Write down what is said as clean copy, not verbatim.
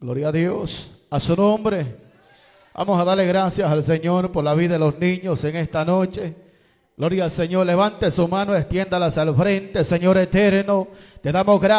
Gloria a Dios, a su nombre. Vamos a darle gracias al Señor por la vida de los niños en esta noche. Gloria al Señor, levante su mano, extiéndalas al frente. Señor eterno, te damos gracias.